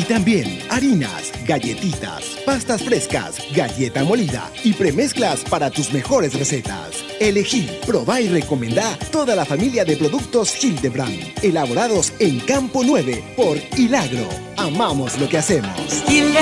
Y también harinas, galletitas, pastas frescas, galleta molida y premezclas para tus mejores recetas. Elegí, probá y recomendá toda la familia de productos Hildebrand, elaborados en Campo 9 por Hilagro. Amamos lo que hacemos.